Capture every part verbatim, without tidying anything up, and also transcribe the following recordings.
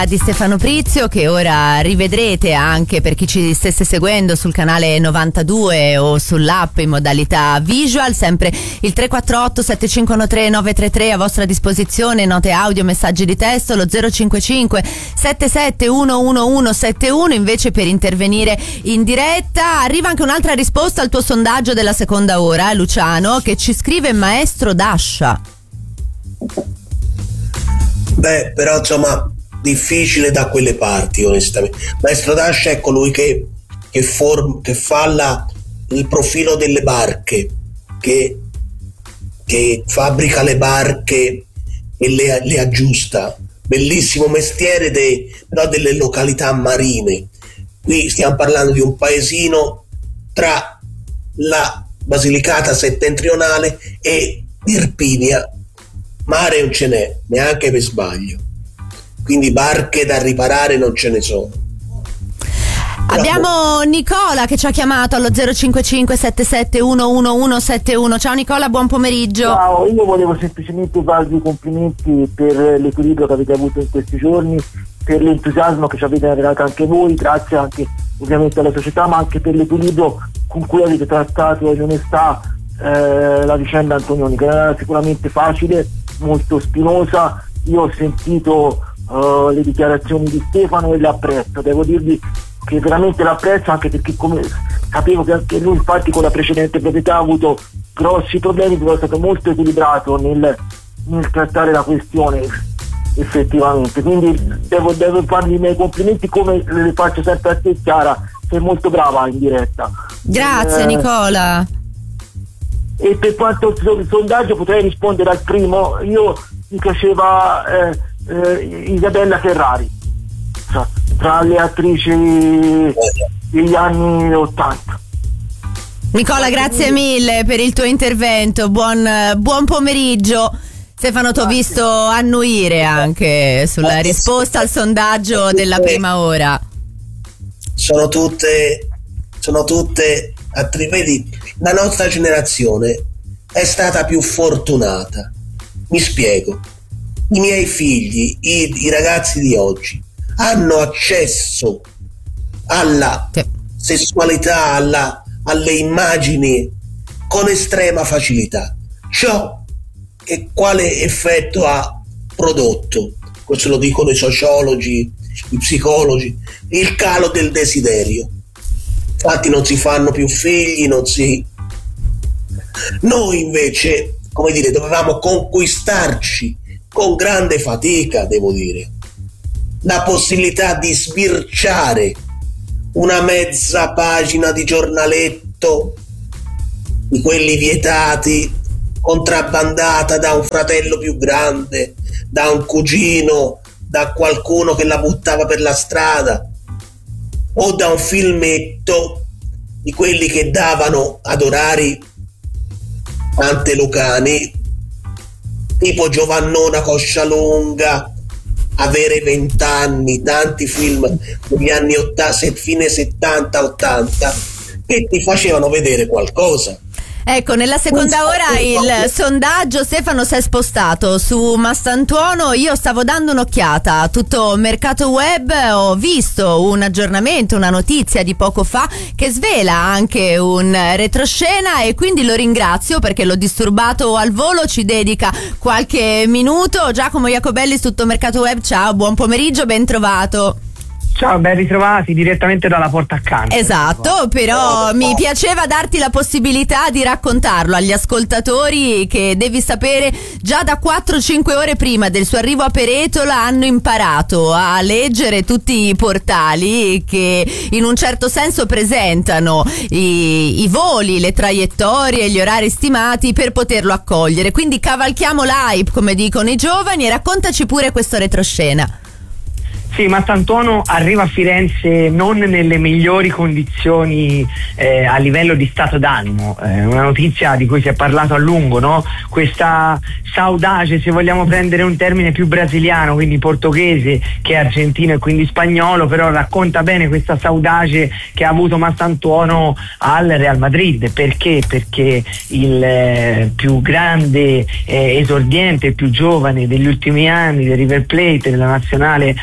Di Stefano Prizio, che ora rivedrete anche per chi ci stesse seguendo sul canale novantadue o sull'app in modalità visual. Sempre il tre quattro otto sette cinque uno tre nove tre tre a vostra disposizione, note audio, messaggi di testo, lo zero cinque cinque sette sette uno uno uno sette uno invece per intervenire in diretta. Arriva anche un'altra risposta al tuo sondaggio della seconda ora, Luciano, che ci scrive Maestro Dascia. Beh, però insomma difficile da quelle parti, onestamente. Maestro Dascia è colui che, che, form, che fa la, il profilo delle barche, che, che fabbrica le barche e le, le aggiusta. Bellissimo mestiere, de, però delle località marine. Qui stiamo parlando di un paesino tra la Basilicata settentrionale e Irpinia. Mare non ce n'è, neanche per sbaglio. Quindi barche da riparare non ce ne sono. Abbiamo Nicola che ci ha chiamato allo zero cinque cinque sette sette uno uno uno sette uno. Ciao Nicola, buon pomeriggio. Ciao, io volevo semplicemente farvi i complimenti per l'equilibrio che avete avuto in questi giorni, per l'entusiasmo che ci avete regalato anche voi, grazie anche ovviamente alla società, ma anche per l'equilibrio con cui avete trattato in onestà eh, la vicenda Antonioni, che non era sicuramente facile, molto spinosa. Io ho sentito Uh, le dichiarazioni di Stefano e le apprezzo, devo dirvi che veramente l'apprezzo, anche perché come sapevo che anche lui infatti con la precedente proprietà ha avuto grossi problemi, però è stato molto equilibrato nel, nel trattare la questione effettivamente, quindi devo, devo fargli i miei complimenti, come le faccio sempre a te Chiara, sei molto brava in diretta. Grazie eh, Nicola. E per quanto il sondaggio potrei rispondere al primo, io mi piaceva eh, Eh, Isabella Ferrari, tra, tra le attrici degli anni ottanta. Nicola, grazie mille per il tuo intervento, buon, buon pomeriggio. Stefano, t'ho visto annuire anche sulla risposta al sondaggio della prima ora. Sono tutte sono tutte attrici, vedi, la nostra generazione è stata più fortunata. Mi spiego. I miei figli, i, i ragazzi di oggi, hanno accesso alla sì. sessualità, alla, alle immagini con estrema facilità. Ciò che quale effetto ha prodotto? Questo lo dicono i sociologi, i psicologi, il calo del desiderio. Infatti non si fanno più figli, non si... Noi invece, come dire, dovevamo conquistarci con grande fatica, devo dire, la possibilità di sbirciare una mezza pagina di giornaletto, di quelli vietati, contrabbandata da un fratello più grande, da un cugino, da qualcuno che la buttava per la strada, o da un filmetto di quelli che davano ad orari antelucani, tipo Giovannona Coscialunga, Avere vent'anni, tanti film degli anni ottanta, fine settanta ottanta, che ti facevano vedere qualcosa. Ecco, nella seconda ora il sondaggio, Stefano, si è spostato su Mastantuono. Io stavo dando un'occhiata a tutto mercato web, ho visto un aggiornamento, una notizia di poco fa che svela anche un retroscena, e quindi lo ringrazio perché l'ho disturbato al volo, ci dedica qualche minuto. Giacomo Iacobelli su tutto mercato web, ciao, buon pomeriggio, ben trovato. Ciao, ben ritrovati direttamente dalla porta accanto. Esatto, però oh, mi piaceva darti la possibilità di raccontarlo agli ascoltatori, che devi sapere già da quattro cinque ore prima del suo arrivo a Peretola hanno imparato a leggere tutti i portali che in un certo senso presentano i, i voli, le traiettorie, gli orari stimati per poterlo accogliere. Quindi cavalchiamo l'hype, come dicono i giovani, e raccontaci pure questo retroscena. Sì, Mastantuono arriva a Firenze non nelle migliori condizioni eh, a livello di stato d'animo, eh, una notizia di cui si è parlato a lungo, no? Questa saudade, se vogliamo prendere un termine più brasiliano, quindi portoghese che argentino e quindi spagnolo, però racconta bene questa saudade che ha avuto Mastantuono al Real Madrid. Perché? Perché il eh, più grande eh, esordiente, il più giovane degli ultimi anni del River Plate, della nazionale argentina,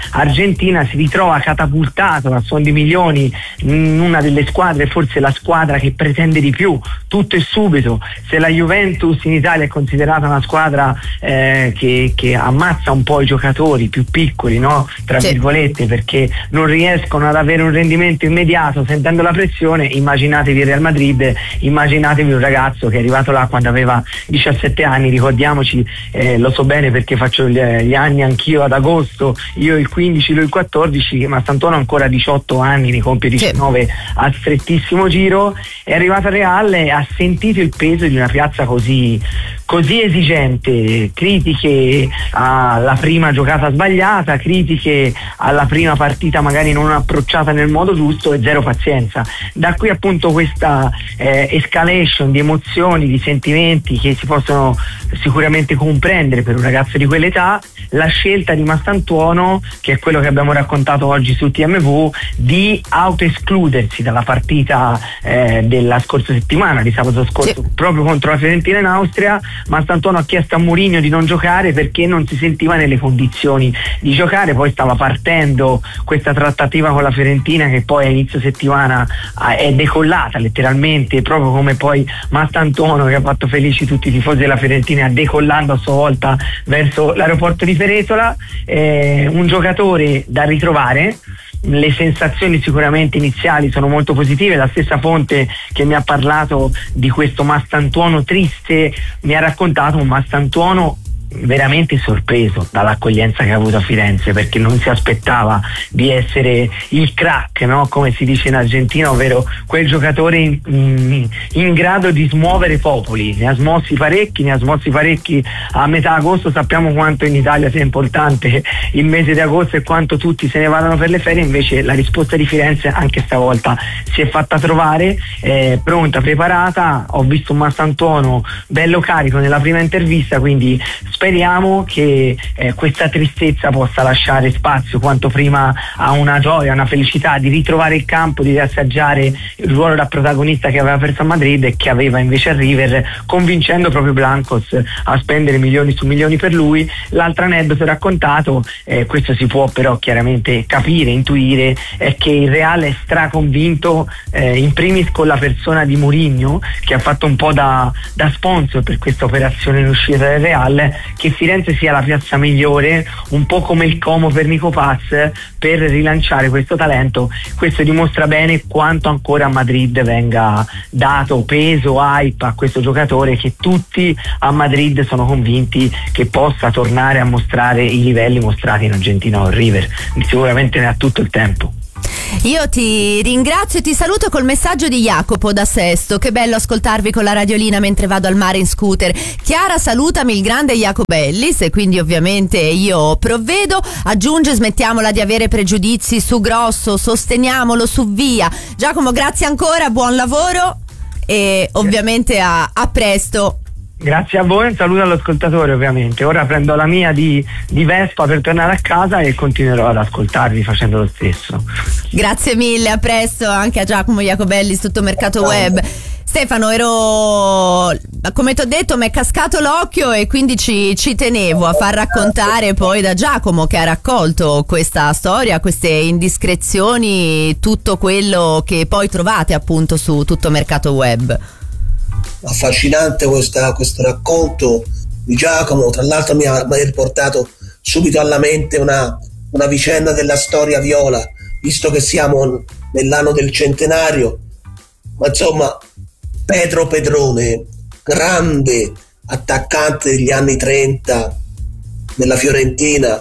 Fiorentina si ritrova catapultato a suon di milioni in una delle squadre, forse la squadra che pretende di più, tutto e subito. Se la Juventus in Italia è considerata una squadra eh, che, che ammazza un po' i giocatori più piccoli, no? Tra sì. virgolette, perché non riescono ad avere un rendimento immediato sentendo la pressione, immaginatevi il Real Madrid, immaginatevi un ragazzo che è arrivato là quando aveva diciassette anni, ricordiamoci, eh, lo so bene perché faccio gli, gli anni anch'io ad agosto, io il quindici, lui il quattordici, ma Sant'Antonio ancora diciotto anni, ne compie diciannove sì. a strettissimo giro, è arrivato al Real e ha sentito il peso di una piazza così così esigente, critiche alla prima giocata sbagliata, critiche alla prima partita magari non approcciata nel modo giusto e zero pazienza. Da qui appunto questa eh, escalation di emozioni, di sentimenti che si possono sicuramente comprendere per un ragazzo di quell'età, la scelta di Mastantuono, che è quello che abbiamo raccontato oggi su T M V, di autoescludersi dalla partita eh, della scorsa settimana, di sabato scorso, sì. proprio contro la Fiorentina in Austria. Mastantuono ha chiesto a Mourinho di non giocare perché non si sentiva nelle condizioni di giocare, poi stava partendo questa trattativa con la Fiorentina che poi a inizio settimana è decollata letteralmente, proprio come poi Mastantuono, che ha fatto felici tutti i tifosi della Fiorentina decollando a sua volta verso l'aeroporto di Feretola. Eh, un giocatore da ritrovare. Le sensazioni sicuramente iniziali sono molto positive. La stessa fonte che mi ha parlato di questo Mastantuono triste mi ha raccontato un Mastantuono veramente sorpreso dall'accoglienza che ha avuto a Firenze, perché non si aspettava di essere il crack, no? Come si dice in Argentina, ovvero quel giocatore in, in, in grado di smuovere popoli. Ne ha smossi parecchi, ne ha smossi parecchi a metà agosto. Sappiamo quanto in Italia sia importante il mese di agosto e quanto tutti se ne vadano per le ferie. Invece la risposta di Firenze anche stavolta si è fatta trovare, eh, pronta, preparata. Ho visto un Mastantuono bello carico nella prima intervista, quindi speriamo che eh, questa tristezza possa lasciare spazio quanto prima a una gioia, a una felicità di ritrovare il campo, di riassaggiare il ruolo da protagonista che aveva perso a Madrid e che aveva invece a River, convincendo proprio Blancos a spendere milioni su milioni per lui. L'altro aneddoto raccontato, eh, questo si può però chiaramente capire, intuire, è che il Real è straconvinto, eh, in primis con la persona di Mourinho, che ha fatto un po' da, da sponsor per questa operazione in uscita del Real, che Firenze sia la piazza migliore, un po' come il Como per Nico Paz, per rilanciare questo talento. Questo dimostra bene quanto ancora a Madrid venga dato peso, hype a questo giocatore, che tutti a Madrid sono convinti che possa tornare a mostrare i livelli mostrati in Argentina o River. Sicuramente ne ha tutto il tempo. Io ti ringrazio e ti saluto col messaggio di Jacopo da Sesto. Che bello ascoltarvi con la radiolina mentre vado al mare in scooter. Chiara, salutami il grande Jacopo Bellis, e quindi ovviamente io provvedo. Aggiunge: smettiamola di avere pregiudizi su Grosso, sosteniamolo su Via. Giacomo, grazie ancora, buon lavoro e ovviamente a, a presto. Grazie a voi, un saluto all'ascoltatore ovviamente. Ora prendo la mia di, di Vespa per tornare a casa e continuerò ad ascoltarvi facendo lo stesso. Grazie mille, a presto anche a Giacomo Jacobelli, tutto Mercato Web. Stefano, ero, come ti ho detto, mi è cascato l'occhio e quindi ci, ci tenevo a far raccontare poi da Giacomo, che ha raccolto questa storia, queste indiscrezioni, tutto quello che poi trovate appunto su tutto Mercato Web. Affascinante questa, questo racconto di Giacomo. Tra l'altro mi ha, mi ha riportato subito alla mente una, una vicenda della storia viola, visto che siamo nell'anno del centenario. Ma insomma, Pedro Pedrone, grande attaccante degli anni trenta della Fiorentina,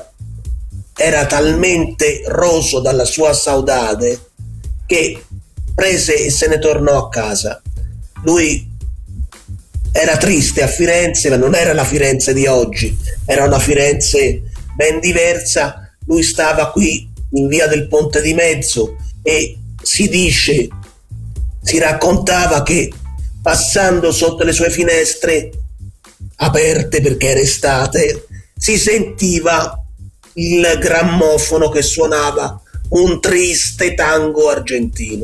era talmente roso dalla sua saudade che prese e se ne tornò a casa. Lui era triste a Firenze, ma non era la Firenze di oggi, era una Firenze ben diversa. Lui stava qui in via del Ponte di Mezzo e si dice, si raccontava che passando sotto le sue finestre aperte perché era estate, si sentiva il grammofono che suonava un triste tango argentino.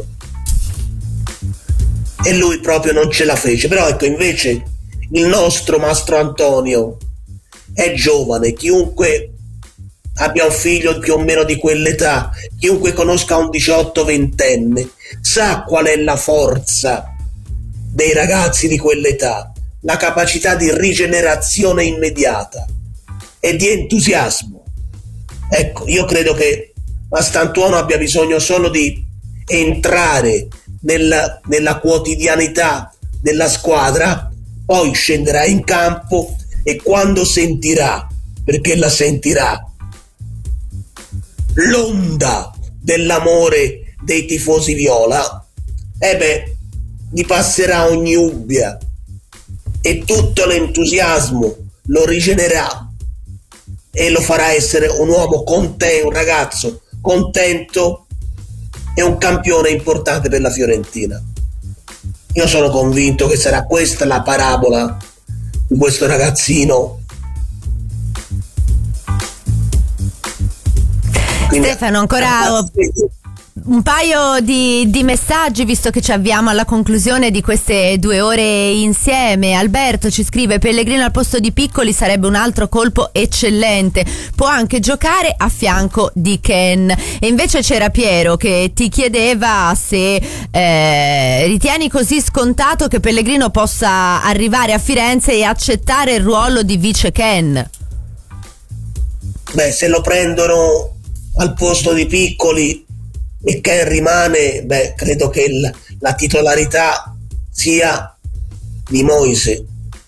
E lui proprio non ce la fece. Però ecco, invece il nostro Mastro Antonio è giovane. Chiunque abbia un figlio più o meno di quell'età, chiunque conosca un diciotto ventenne sa qual è la forza dei ragazzi di quell'età, la capacità di rigenerazione immediata e di entusiasmo. Ecco, io credo che Mastantuono abbia bisogno solo di entrare nella, nella quotidianità della squadra, poi scenderà in campo e quando sentirà, perché la sentirà, l'onda dell'amore dei tifosi viola, e beh, gli passerà ogni ubbia e tutto l'entusiasmo lo rigenererà e lo farà essere un uomo contento, un ragazzo contento e un campione importante per la Fiorentina. Io sono convinto che sarà questa la parabola di questo ragazzino. Quindi, Stefano, ancora un paio di, di messaggi, visto che ci avviamo alla conclusione di queste due ore insieme. Alberto ci scrive: Pellegrino al posto di Piccoli sarebbe un altro colpo eccellente, può anche giocare a fianco di Ken. E invece c'era Piero che ti chiedeva se eh, ritieni così scontato che Pellegrino possa arrivare a Firenze e accettare il ruolo di vice Ken. Beh, se lo prendono al posto di Piccoli e Ken rimane, beh, credo che il, la titolarità sia di Moise.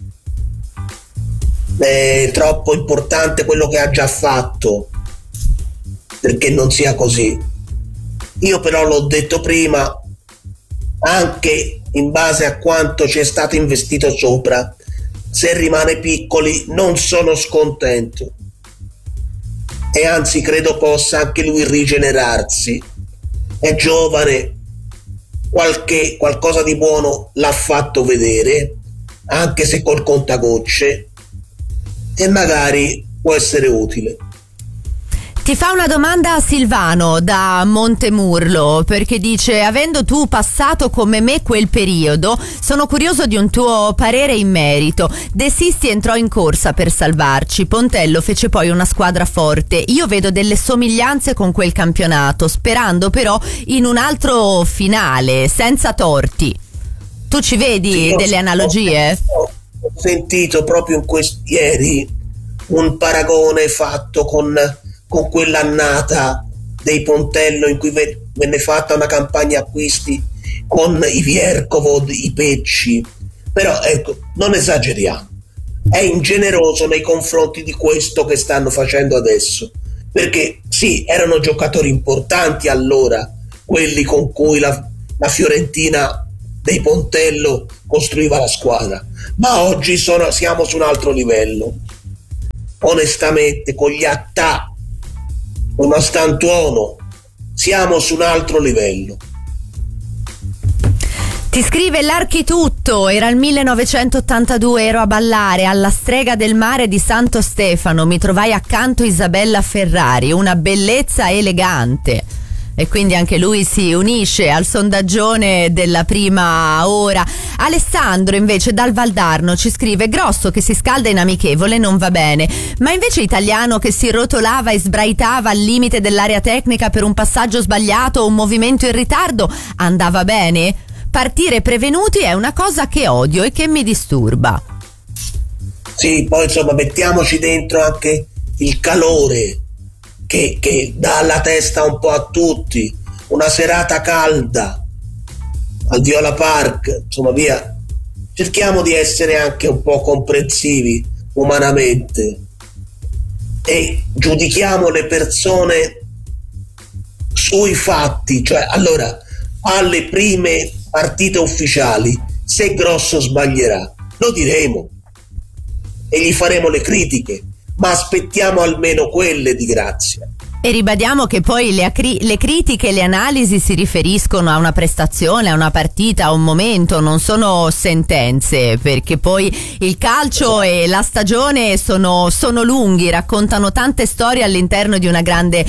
È troppo importante quello che ha già fatto perché non sia così. Io però l'ho detto prima, anche in base a quanto ci è stato investito sopra, se rimane Piccoli non sono scontento e anzi credo possa anche lui rigenerarsi. È giovane, qualche, qualcosa di buono l'ha fatto vedere, anche se col contagocce, e magari può essere utile. Ti fa una domanda Silvano da Montemurlo, perché dice: avendo tu passato come me quel periodo, sono curioso di un tuo parere in merito. De Sisti entrò in corsa per salvarci, Pontello fece poi una squadra forte. Io vedo delle somiglianze con quel campionato, sperando però in un altro finale, senza torti. Tu ci vedi sì, delle analogie? Ho, ho sentito proprio in questi ieri un paragone fatto con con quell'annata dei Pontello in cui venne fatta una campagna acquisti con i Vierkovod, i Pecci, però ecco, non esageriamo, è ingeneroso nei confronti di questo che stanno facendo adesso, perché sì, erano giocatori importanti allora, quelli con cui la, la Fiorentina dei Pontello costruiva la squadra, ma oggi sono, siamo su un altro livello, onestamente, con gli attacchi, con Mastantuono siamo su un altro livello. Ti scrive l'Architutto: era il millenovecentottantadue, ero a ballare alla strega del mare di Santo Stefano, mi trovai accanto Isabella Ferrari, una bellezza elegante. E quindi anche lui si unisce al sondaggione della prima ora. Alessandro invece dal Valdarno ci scrive: Grosso che si scalda in amichevole non va bene, ma invece Italiano che si rotolava e sbraitava al limite dell'area tecnica per un passaggio sbagliato o un movimento in ritardo andava bene? Partire prevenuti è una cosa che odio e che mi disturba. Sì, poi insomma mettiamoci dentro anche il calore Che, che dà la testa un po' a tutti, una serata calda al Viola Park, insomma via, cerchiamo di essere anche un po' comprensivi umanamente e giudichiamo le persone sui fatti, cioè allora alle prime partite ufficiali se Grosso sbaglierà lo diremo e gli faremo le critiche, ma aspettiamo almeno quelle di grazia. E ribadiamo che poi le, acri- le critiche e le analisi si riferiscono a una prestazione, a una partita, a un momento, non sono sentenze, perché poi il calcio e la stagione sono, sono lunghi, raccontano tante storie all'interno di una grande storia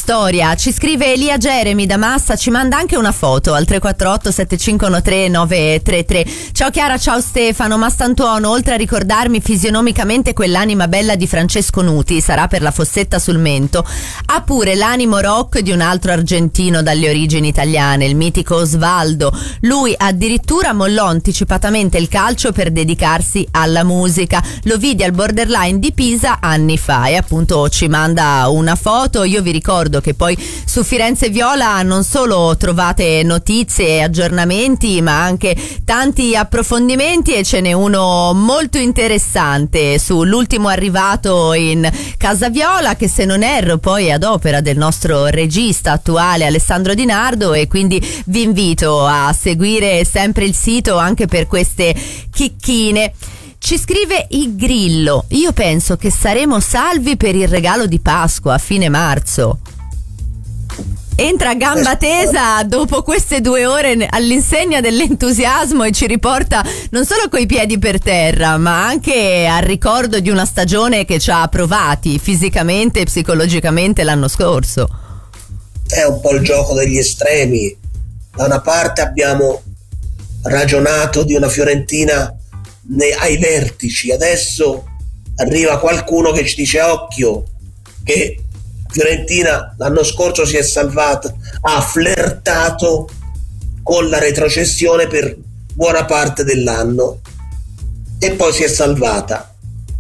storia. Ci scrive Elia Jeremy da Massa, ci manda anche una foto al tre quattro otto sette cinque uno tre nove tre tre. Ciao Chiara, ciao Stefano. Mastantuono, oltre a ricordarmi fisionomicamente quell'anima bella di Francesco Nuti, sarà per la fossetta sul mento, ha pure l'animo rock di un altro argentino dalle origini italiane, il mitico Osvaldo. Lui addirittura mollò anticipatamente il calcio per dedicarsi alla musica. Lo vidi al Borderline di Pisa anni fa e appunto ci manda una foto. Io vi ricordo che poi su Firenze Viola non solo trovate notizie e aggiornamenti, ma anche tanti approfondimenti, e ce n'è uno molto interessante sull'ultimo arrivato in Casa Viola, che se non erro poi è ad opera del nostro regista attuale Alessandro Di Nardo, e quindi vi invito a seguire sempre il sito anche per queste chicchine. Ci scrive il Grillo: io penso che saremo salvi per il regalo di Pasqua a fine marzo. Entra a gamba tesa dopo queste due ore all'insegna dell'entusiasmo e ci riporta non solo coi piedi per terra, ma anche al ricordo di una stagione che ci ha provati fisicamente e psicologicamente l'anno scorso. È un po' il gioco degli estremi. Da una parte abbiamo ragionato di una Fiorentina ai vertici, adesso arriva qualcuno che ci dice occhio che Fiorentina l'anno scorso si è salvata, ha flirtato con la retrocessione per buona parte dell'anno e poi si è salvata.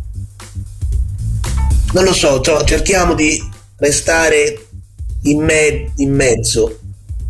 Non lo so, cioè, cerchiamo di restare in, me- in mezzo.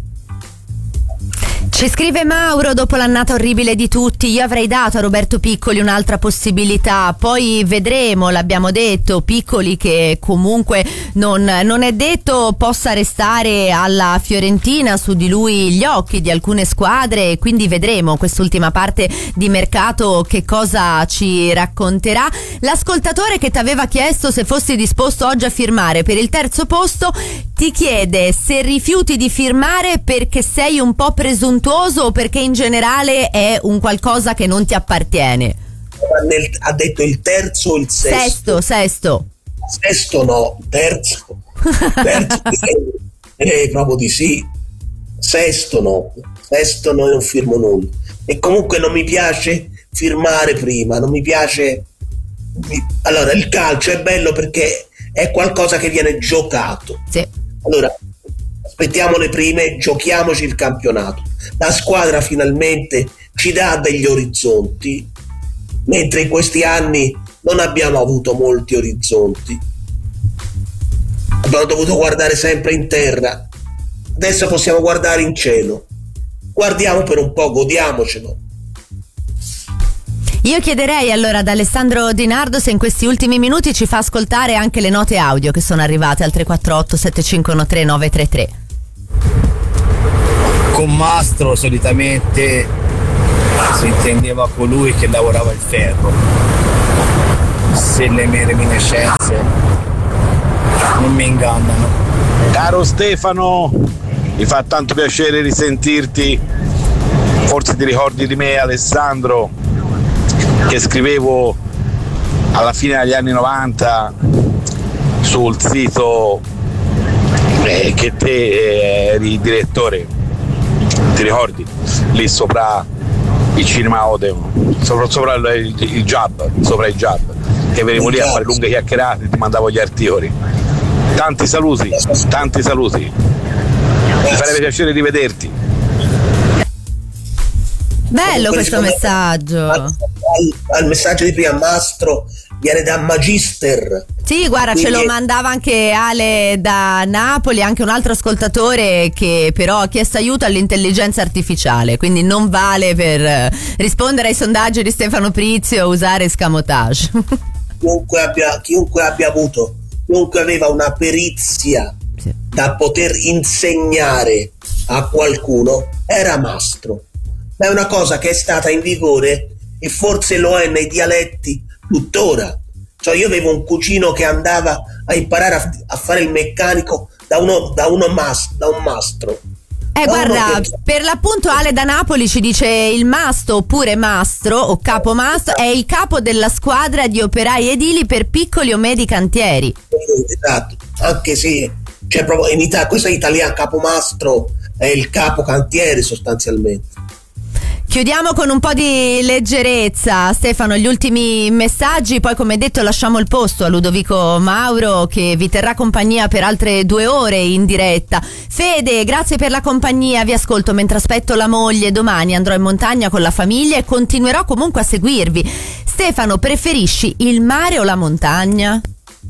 Ci scrive Mauro: dopo l'annata orribile di tutti, io avrei dato a Roberto Piccoli un'altra possibilità, poi vedremo, l'abbiamo detto, Piccoli che comunque non, non è detto possa restare alla Fiorentina, su di lui gli occhi di alcune squadre, quindi vedremo quest'ultima parte di mercato che cosa ci racconterà. L'ascoltatore che ti aveva chiesto se fossi disposto oggi a firmare per il terzo posto ti chiede se rifiuti di firmare perché sei un po' presuntuoso o perché in generale è un qualcosa che non ti appartiene. Nel, ha detto il terzo o il Sesto, sesto? sesto. Sesto no, terzo. Terzo eh, proprio di sì. Sesto no. Sesto no, non firmo nulla. E comunque non mi piace firmare prima, non mi piace. Allora, il calcio è bello perché è qualcosa che viene giocato. Sì. Allora, aspettiamo le prime, giochiamoci il campionato. La squadra finalmente ci dà degli orizzonti, mentre in questi anni non abbiamo avuto molti orizzonti. Abbiamo dovuto guardare sempre in terra. Adesso possiamo guardare in cielo. Guardiamo per un po', godiamocelo. Io chiederei allora ad Alessandro Di Nardo se in questi ultimi minuti ci fa ascoltare anche le note audio che sono arrivate al tre quattro otto sette cinque uno tre nove tre tre. Con Mastro solitamente si intendeva colui che lavorava il ferro. Se le mie reminiscenze non mi ingannano. Caro Stefano, mi fa tanto piacere risentirti. Forse ti ricordi di me, Alessandro, che scrivevo alla fine degli anni novanta sul sito eh, che te eh, eri direttore, ti ricordi? Lì sopra il cinema Odeon, sopra, sopra il, il, il Jab, sopra il Jab, che venivo lì a fare lunghe chiacchierate e ti mandavo gli articoli. Tanti saluti, tanti saluti, mi farebbe piacere di vederti. Bello questo messaggio. Al, al messaggio di prima, Mastro viene da Magister. Sì, guarda, quindi... ce lo mandava anche Ale da Napoli, anche un altro ascoltatore che però ha chiesto aiuto all'intelligenza artificiale, quindi non vale per rispondere ai sondaggi di Stefano Prizio o usare escamotage. Chiunque abbia, chiunque abbia avuto, chiunque aveva una perizia sì. da poter insegnare a qualcuno era Mastro. Ma è una cosa che è stata in vigore e forse lo è nei dialetti tuttora. Cioè io avevo un cugino che andava a imparare a, a fare il meccanico da uno, da uno mas, da un mastro. Eh guarda, che... per l'appunto Ale da Napoli ci dice il masto oppure mastro o capomastro è il capo della squadra di operai edili per piccoli o medi cantieri. Esatto, anche se Cioè, proprio in Italia, questo è italiano, capomastro è il capo cantiere sostanzialmente. Chiudiamo con un po' di leggerezza, Stefano, gli ultimi messaggi, poi come detto lasciamo il posto a Ludovico Mauro che vi terrà compagnia per altre due ore in diretta. Fede, grazie per la compagnia, vi ascolto mentre aspetto la moglie, domani andrò in montagna con la famiglia e continuerò comunque a seguirvi. Stefano, preferisci il mare o la montagna?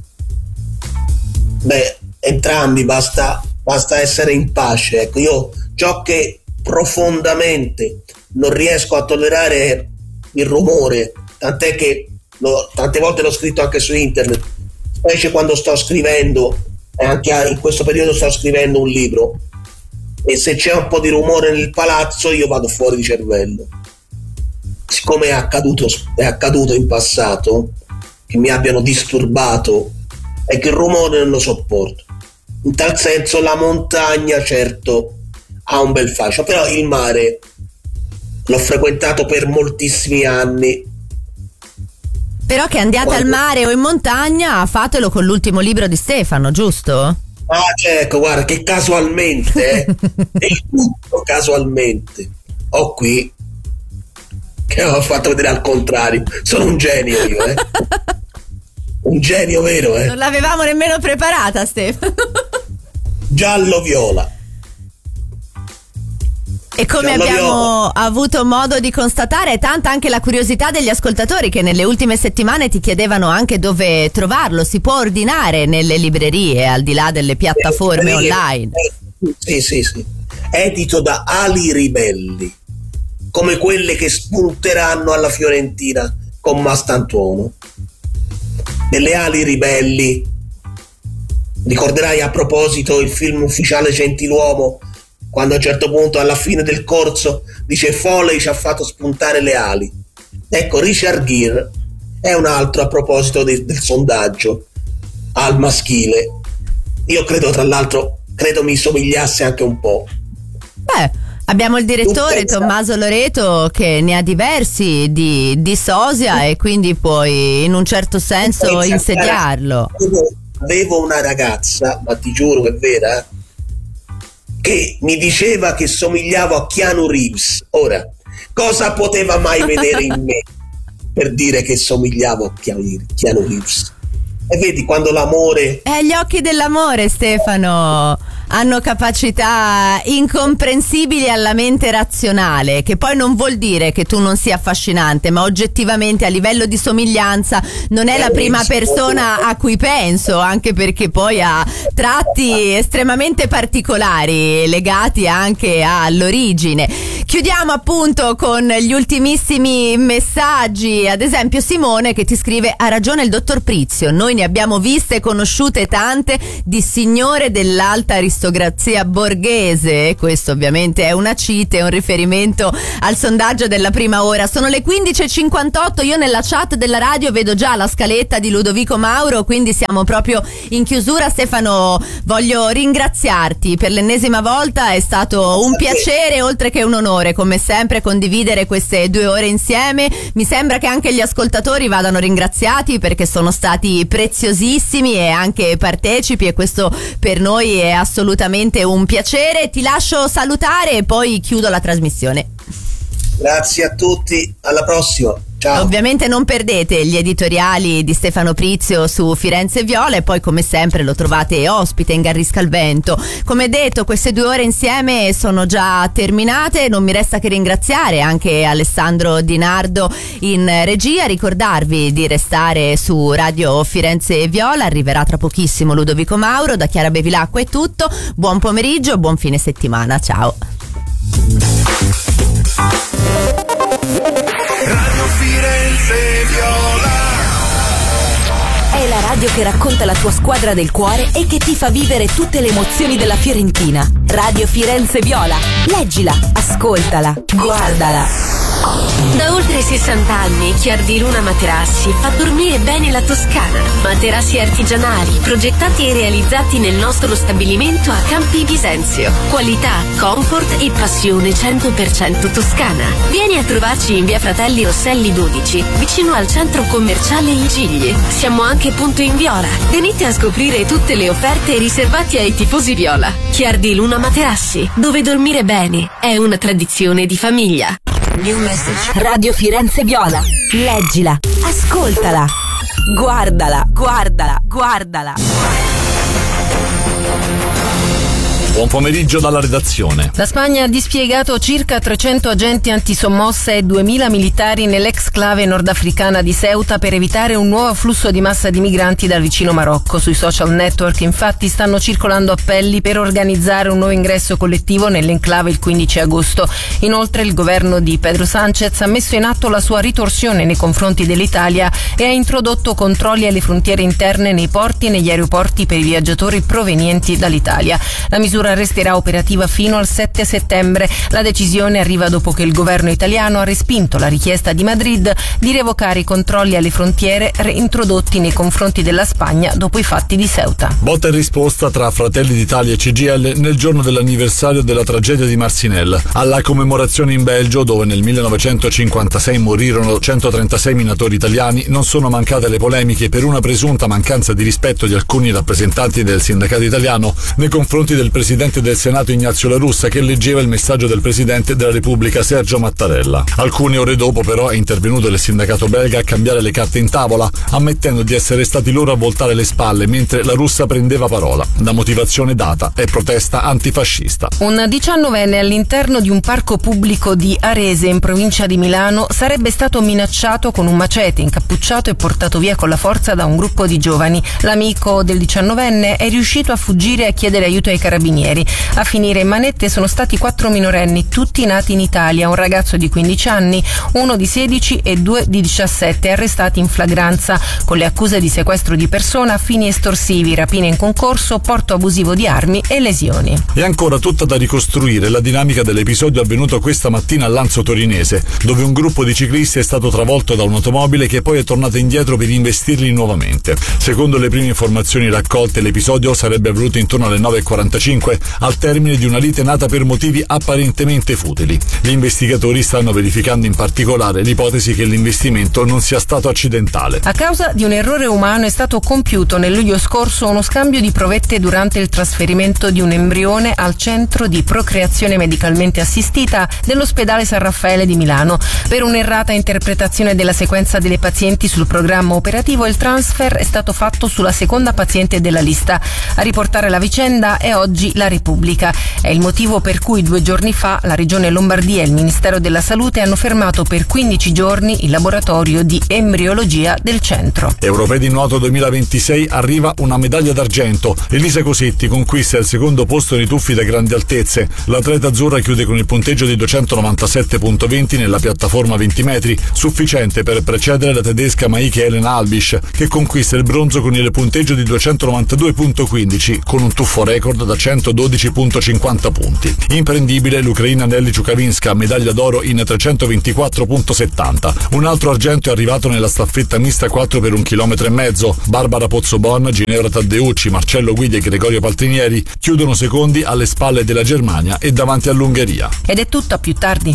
Beh, entrambi, basta, basta essere in pace, ecco. Io ciò che profondamente non riesco a tollerare il rumore, tant'è che lo, tante volte l'ho scritto anche su internet, specie quando sto scrivendo, e anche in questo periodo sto scrivendo un libro, e se c'è un po' di rumore nel palazzo io vado fuori di cervello. Siccome è accaduto, è accaduto in passato che mi abbiano disturbato e che il rumore non lo sopporto, in tal senso la montagna certo ha un bel fascio, però il mare l'ho frequentato per moltissimi anni. Però che andiate Quando... al mare o in montagna, fatelo con l'ultimo libro di Stefano, giusto? Ah, ecco, guarda che casualmente, eh, è tutto casualmente. Ho qui, che ho fatto vedere al contrario, sono un genio io, eh. Un genio vero, eh. Non l'avevamo nemmeno preparata, Stefano. Giallo-viola. E come abbiamo avuto modo di constatare, è tanta anche la curiosità degli ascoltatori che nelle ultime settimane ti chiedevano anche dove trovarlo. Si può ordinare nelle librerie, al di là delle piattaforme online. Sì, sì, sì. Edito da Ali Ribelli, come quelle che spunteranno alla Fiorentina con Mastantuono. Delle Ali Ribelli, ricorderai a proposito il film ufficiale Gentiluomo, quando a un certo punto alla fine del corso dice Foley ci ha fatto spuntare le ali. Ecco, Richard Gere è un altro a proposito de- del sondaggio al maschile. Io credo, tra l'altro, credo mi somigliasse anche un po'. Beh, abbiamo il direttore Tommaso Loreto che ne ha diversi di, di sosia e quindi puoi in un certo senso insediarlo. Avevo una ragazza, ma ti giuro che è vera, che mi diceva che somigliavo a Keanu Reeves. Ora, cosa poteva mai vedere in me per dire che somigliavo a Keanu Reeves? E vedi quando l'amore... Eh, gli occhi dell'amore, Stefano, hanno capacità incomprensibili alla mente razionale, che poi non vuol dire che tu non sia affascinante, ma oggettivamente a livello di somiglianza non è la prima persona a cui penso, anche perché poi ha tratti estremamente particolari legati anche all'origine. Chiudiamo appunto con gli ultimissimi messaggi, ad esempio Simone che ti scrive: ha ragione il dottor Prizio, noi ne abbiamo viste e conosciute tante di signore dell'alta aristocrazia borghese. Questo ovviamente è una cita, è un riferimento al sondaggio della prima ora. Sono le quindici e cinquantotto, io nella chat della radio vedo già la scaletta di Ludovico Mauro, quindi siamo proprio in chiusura. Stefano, voglio ringraziarti per l'ennesima volta, è stato un piacere oltre che un onore come sempre condividere queste due ore insieme. Mi sembra che anche gli ascoltatori vadano ringraziati perché sono stati preziosissimi e anche partecipi, e questo per noi è assolutamente un piacere. Ti lascio salutare e poi chiudo la trasmissione. Grazie a tutti, alla prossima. Ciao. Ovviamente non perdete gli editoriali di Stefano Prizio su Firenze Viola e poi come sempre lo trovate ospite in Garrisca al Vento. Come detto, queste due ore insieme sono già terminate, non mi resta che ringraziare anche Alessandro Di Nardo in regia, ricordarvi di restare su Radio Firenze Viola, arriverà tra pochissimo Ludovico Mauro. Da Chiara Bevilacqua è tutto, buon pomeriggio, buon fine settimana, ciao. Radio Firenze Viola è la radio che racconta la tua squadra del cuore e che ti fa vivere tutte le emozioni della Fiorentina. Radio Firenze Viola, leggila, ascoltala, guardala. Da oltre sessanta anni Chiardi Luna Materassi fa dormire bene la Toscana. Materassi artigianali, progettati e realizzati nel nostro stabilimento a Campi Bisenzio. Qualità, comfort e passione cento per cento toscana. Vieni a trovarci in via Fratelli Rosselli dodici, vicino al centro commerciale I Gigli. Siamo anche punto in Viola. Venite a scoprire tutte le offerte riservate ai tifosi viola. Chiardi Luna Materassi, dove dormire bene è una tradizione di famiglia. New message. Radio Firenze Viola. Leggila, ascoltala, guardala, guardala, guardala. Buon pomeriggio dalla redazione. La Spagna ha dispiegato circa trecento agenti antisommossa e duemila militari nell'exclave nordafricana di Ceuta per evitare un nuovo flusso di massa di migranti dal vicino Marocco. Sui social network infatti stanno circolando appelli per organizzare un nuovo ingresso collettivo nell'enclave il quindici agosto. Inoltre il governo di Pedro Sánchez ha messo in atto la sua ritorsione nei confronti dell'Italia e ha introdotto controlli alle frontiere interne nei porti e negli aeroporti per i viaggiatori provenienti dall'Italia. La misura resterà operativa fino al sette settembre. La decisione arriva dopo che il governo italiano ha respinto la richiesta di Madrid di revocare i controlli alle frontiere reintrodotti nei confronti della Spagna dopo i fatti di Ceuta. Botta e risposta tra Fratelli d'Italia e C G I L nel giorno dell'anniversario della tragedia di Marcinelle. Alla commemorazione in Belgio, dove nel millenovecentocinquantasei morirono centotrentasei minatori italiani, non sono mancate le polemiche per una presunta mancanza di rispetto di alcuni rappresentanti del sindacato italiano nei confronti del presidente del Senato Ignazio La Russa, che leggeva il messaggio del Presidente della Repubblica Sergio Mattarella. Alcune ore dopo però è intervenuto il sindacato belga a cambiare le carte in tavola, ammettendo di essere stati loro a voltare le spalle mentre La Russa prendeva parola. La motivazione data è protesta antifascista. Un diciannovenne all'interno di un parco pubblico di Arese in provincia di Milano sarebbe stato minacciato con un macete, incappucciato e portato via con la forza da un gruppo di giovani. L'amico del diciannovenne è riuscito a fuggire e a chiedere aiuto ai carabinieri. A finire in manette sono stati quattro minorenni, tutti nati in Italia, un ragazzo di quindici anni, uno di sedici e due di diciassette, arrestati in flagranza con le accuse di sequestro di persona a fini estorsivi, rapina in concorso, porto abusivo di armi e lesioni. È ancora tutta da ricostruire la dinamica dell'episodio avvenuto questa mattina a Lanzo Torinese, dove un gruppo di ciclisti è stato travolto da un'automobile che poi è tornata indietro per investirli nuovamente. Secondo le prime informazioni raccolte, l'episodio sarebbe avvenuto intorno alle nove e quarantacinque, al termine di una lite nata per motivi apparentemente futili. Gli investigatori stanno verificando in particolare l'ipotesi che l'investimento non sia stato accidentale. A causa di un errore umano è stato compiuto nel luglio scorso uno scambio di provette durante il trasferimento di un embrione al centro di procreazione medicalmente assistita dell'ospedale San Raffaele di Milano. Per un'errata interpretazione della sequenza delle pazienti sul programma operativo, il transfer è stato fatto sulla seconda paziente della lista. A riportare la vicenda è oggi la Repubblica. È il motivo per cui due giorni fa la Regione Lombardia e il Ministero della Salute hanno fermato per quindici giorni il laboratorio di embriologia del centro. Europei di nuoto duemilaventisei arriva una medaglia d'argento. Elisa Cosetti conquista il secondo posto nei tuffi da grandi altezze. L'atleta azzurra chiude con il punteggio di duecentonovantasette virgola venti nella piattaforma venti metri, sufficiente per precedere la tedesca Maike Elena Albisch, che conquista il bronzo con il punteggio di duecentonovantaduue virgola quindici, con un tuffo record da centododici virgola cinquanta punti. Imprendibile l'ucraina Nelly Ciukavinska, medaglia d'oro in trecentoventiquattro virgola settanta. Un altro argento è arrivato nella staffetta mista quattro per un chilometro e mezzo. Barbara Pozzobon, Ginevra Taddeucci, Marcello Guidi e Gregorio Paltrinieri chiudono secondi alle spalle della Germania e davanti all'Ungheria. Ed è tutto, a più tardi.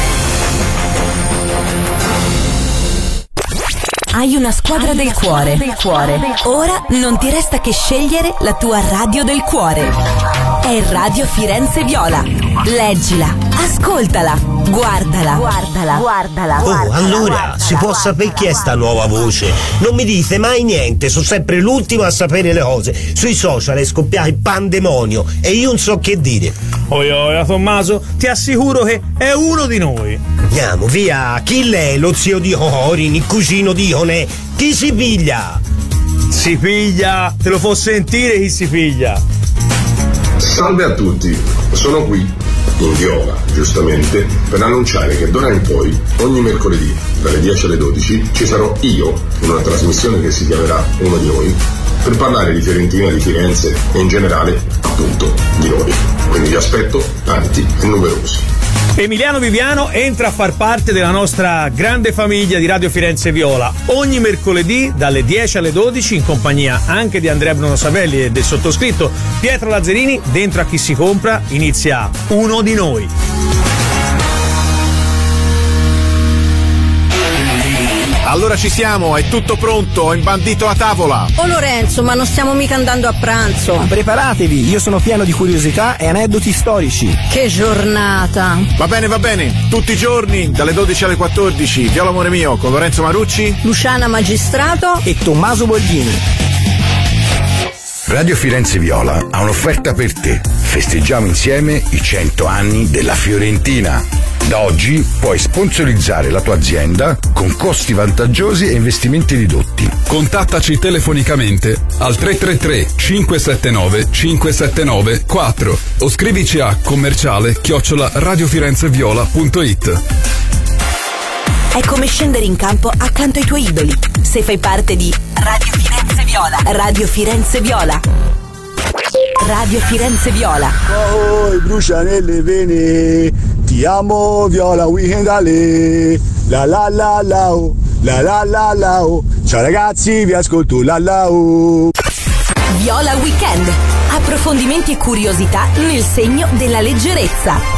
Hai una squadra del cuore. del cuore. Ora non ti resta che scegliere la tua radio del cuore. È Radio Firenze Viola. Leggila, ascoltala, guardala, guardala, guardala. Oh, guardala, allora, guardala, si può guardala, sapere chi è sta nuova voce? Non mi dite mai niente, sono sempre l'ultimo a sapere le cose. Sui social è scoppiato il pandemonio e io non so che dire. Oi oi, Tommaso, ti assicuro che è uno di noi. Andiamo, via, chi lei? Lo zio di Orin, il cugino di Onè? Chi si piglia? Si piglia, te lo può sentire chi si piglia. Salve a tutti, sono qui, in Viola, giustamente, per annunciare che d'ora in poi, ogni mercoledì, dalle dieci alle dodici, ci sarò io, in una trasmissione che si chiamerà Uno di Noi, per parlare di Fiorentina, di Firenze e in generale, appunto, di noi. Quindi vi aspetto tanti e numerosi. Emiliano Viviano entra a far parte della nostra grande famiglia di Radio Firenze Viola ogni mercoledì dalle dieci alle dodici in compagnia anche di Andrea Bruno Savelli e del sottoscritto Pietro Lazzarini. Dentro a Chi si compra inizia Uno di noi. Allora ci siamo, è tutto pronto, ho imbandito la tavola. Oh Lorenzo, ma non stiamo mica andando a pranzo. Preparatevi, io sono pieno di curiosità e aneddoti storici. Che giornata. Va bene, va bene, tutti i giorni, dalle dodici alle quattordici, Viola amore mio, con Lorenzo Marucci, Luciana Magistrato e Tommaso Borghini. Radio Firenze Viola ha un'offerta per te. Festeggiamo insieme i cento anni della Fiorentina. Da oggi puoi sponsorizzare la tua azienda con costi vantaggiosi e investimenti ridotti. Contattaci telefonicamente al tre tre tre cinque sette nove cinque sette nove quattro o scrivici a commerciale chiocciola radiofirenzeviola punto it. È come scendere in campo accanto ai tuoi idoli. Se fai parte di Radio Firenze Viola. Radio Firenze Viola. Radio Firenze Viola. Poi brucia nelle vene. Ti amo Viola Weekend Ale. La la la la oh. La la la la oh. Ciao ragazzi, vi ascolto la la oh. Viola Weekend. Approfondimenti e curiosità nel segno della leggerezza.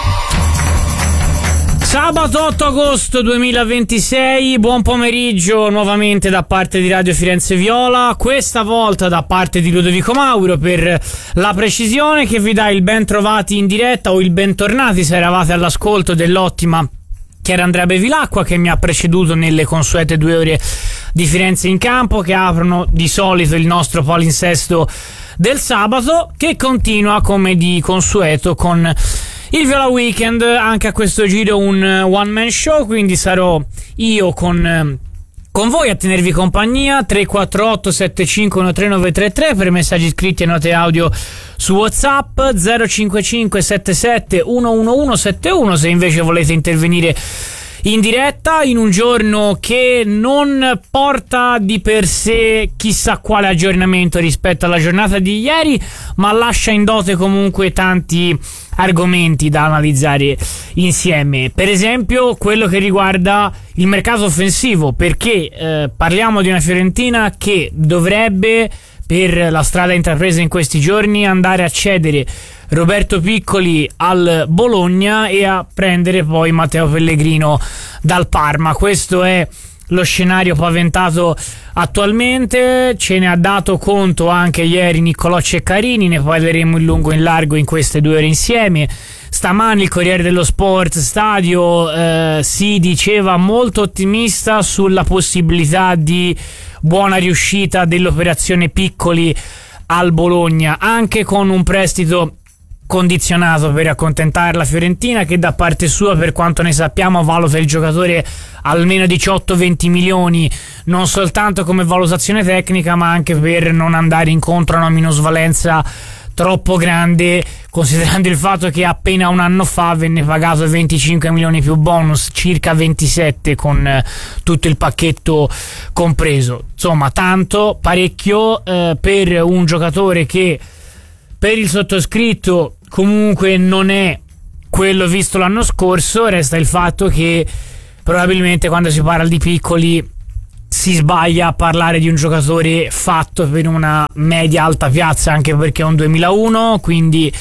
Sabato otto agosto duemilaventisei, buon pomeriggio nuovamente da parte di Radio Firenze Viola, questa volta da parte di Ludovico Mauro per la precisione, che vi dà il ben trovati in diretta o il bentornati se eravate all'ascolto dell'ottima Chiara Andrea Bevilacqua, che mi ha preceduto nelle consuete due ore di Firenze in campo, che aprono di solito il nostro palinsesto del sabato, che continua come di consueto con il Viola Weekend. Anche a questo giro un one man show, quindi sarò io con, con voi a tenervi compagnia. Tre quattro otto sette cinque uno tre nove tre tre per messaggi scritti e note audio su WhatsApp, zero cinque cinque sette sette uno uno uno sette uno se invece volete intervenire in diretta in un giorno che non porta di per sé chissà quale aggiornamento rispetto alla giornata di ieri, ma lascia in dote comunque tanti argomenti da analizzare insieme. Per esempio quello che riguarda il mercato offensivo, perché eh, parliamo di una Fiorentina che dovrebbe, per la strada intrapresa in questi giorni, andare a cedere Roberto Piccoli al Bologna e a prendere poi Matteo Pellegrino dal Parma. Questo è lo scenario paventato attualmente, ce ne ha dato conto anche ieri Niccolò Ceccarini, ne parleremo in lungo e in largo in queste due ore insieme. Stamani il Corriere dello Sport Stadio eh, si diceva molto ottimista sulla possibilità di buona riuscita dell'operazione Piccoli al Bologna, anche con un prestito condizionato per accontentare la Fiorentina, che da parte sua, per quanto ne sappiamo, valuta il giocatore almeno diciotto venti milioni, non soltanto come valutazione tecnica ma anche per non andare incontro a una minusvalenza troppo grande, considerando il fatto che appena un anno fa venne pagato venticinque milioni più bonus, circa ventisette con eh, tutto il pacchetto compreso. Insomma, tanto, parecchio eh, per un giocatore che per il sottoscritto comunque non è quello visto l'anno scorso. Resta il fatto che probabilmente quando si parla di Piccoli si sbaglia a parlare di un giocatore fatto per una media alta piazza, anche perché è un duemilauno, quindi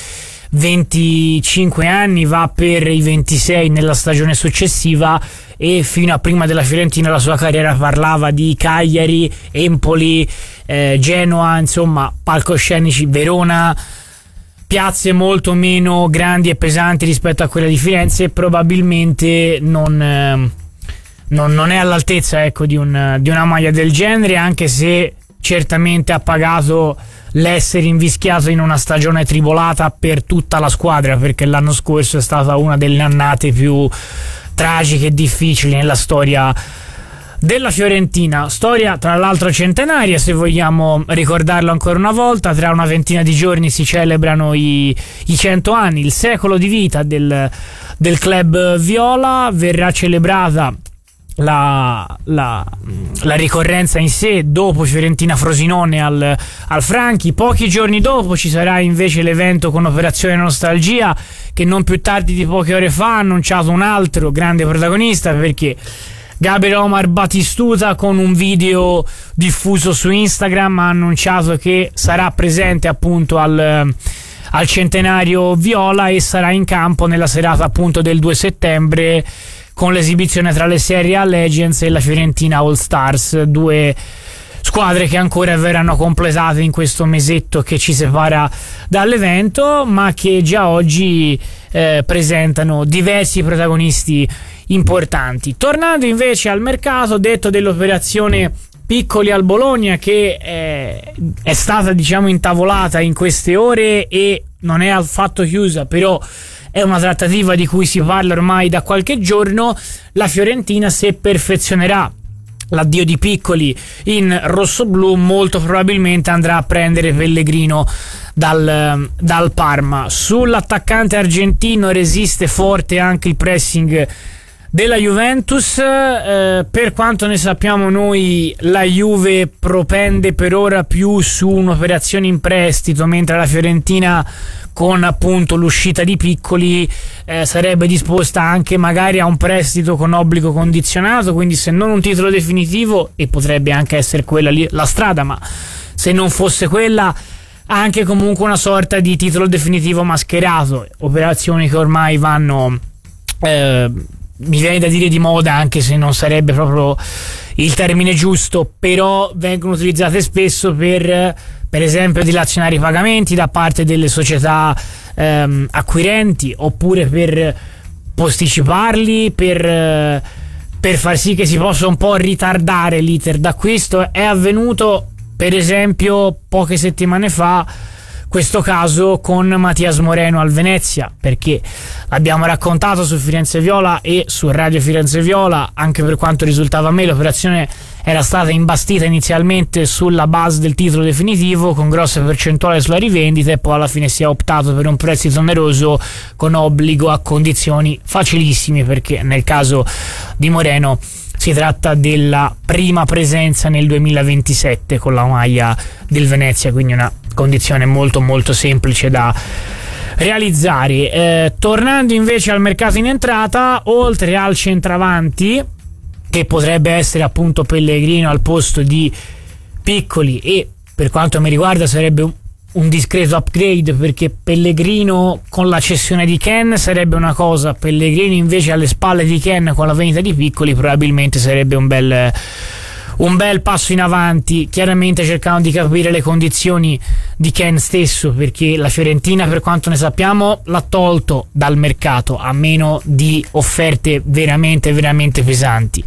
venticinque anni, va per i ventisei nella stagione successiva, e fino a prima della Fiorentina la sua carriera parlava di Cagliari, Empoli, eh, Genoa, insomma palcoscenici, Verona, piazze molto meno grandi e pesanti rispetto a quella di Firenze, e probabilmente non, eh, non, non è all'altezza, ecco, di, un, di una maglia del genere, anche se certamente ha pagato l'essere invischiato in una stagione tribolata per tutta la squadra, perché l'anno scorso è stata una delle annate più tragiche e difficili nella storia della Fiorentina, storia tra l'altro centenaria, se vogliamo ricordarlo ancora una volta. Tra una ventina di giorni si celebrano i, i cento anni, il secolo di vita del, del club viola. Verrà celebrata la, la, la ricorrenza in sé, dopo Fiorentina-Frosinone al, al Franchi. Pochi giorni dopo ci sarà invece l'evento con Operazione Nostalgia, che non più tardi di poche ore fa ha annunciato un altro grande protagonista, perché Gabriel Omar Batistuta, con un video diffuso su Instagram, ha annunciato che sarà presente appunto al, al centenario viola e sarà in campo nella serata appunto del due settembre, con l'esibizione tra le Serie A Legends e la Fiorentina All Stars, due squadre che ancora verranno completate in questo mesetto che ci separa dall'evento, ma che già oggi eh, presentano diversi protagonisti importanti. Tornando invece al mercato, detto dell'operazione Piccoli al Bologna, che è, è stata diciamo intavolata in queste ore e non è affatto chiusa, però è una trattativa di cui si parla ormai da qualche giorno. La Fiorentina, se perfezionerà l'addio di Piccoli in rossoblù, molto probabilmente andrà a prendere Pellegrino dal, dal Parma. Sull'attaccante argentino resiste forte anche il pressing della Juventus. Eh, per quanto ne sappiamo noi, la Juve propende per ora più su un'operazione in prestito, mentre la Fiorentina, con appunto l'uscita di Piccoli, eh, sarebbe disposta anche magari a un prestito con obbligo condizionato, quindi se non un titolo definitivo, e potrebbe anche essere quella lì la strada, ma se non fosse quella, anche comunque una sorta di titolo definitivo mascherato, operazioni che ormai vanno eh, mi viene da dire di moda, anche se non sarebbe proprio il termine giusto, però vengono utilizzate spesso per per esempio dilazionare i pagamenti da parte delle società ehm, acquirenti, oppure per posticiparli, per, eh, per far sì che si possa un po' ritardare l'iter d'acquisto. È avvenuto per esempio poche settimane fa questo caso con Matias Moreno al Venezia, perché l'abbiamo raccontato su Firenze Viola e su Radio Firenze Viola. Anche per quanto risultava a me, l'operazione era stata imbastita inizialmente sulla base del titolo definitivo, con grosse percentuali sulla rivendita, e poi alla fine si è optato per un prestito oneroso con obbligo a condizioni facilissime, perché nel caso di Moreno si tratta della prima presenza nel duemilaventisette con la maglia del Venezia, quindi una condizione molto molto semplice da realizzare. Eh, tornando invece al mercato in entrata, oltre al centravanti, che potrebbe essere appunto Pellegrino al posto di Piccoli, e per quanto mi riguarda sarebbe un, un discreto upgrade, perché Pellegrino con la cessione di Ken sarebbe una cosa, Pellegrino invece alle spalle di Ken con la vendita di Piccoli probabilmente sarebbe un bel un bel passo in avanti, chiaramente cercando di capire le condizioni di Ken stesso, perché la Fiorentina, per quanto ne sappiamo, l'ha tolto dal mercato, a meno di offerte veramente veramente pesanti.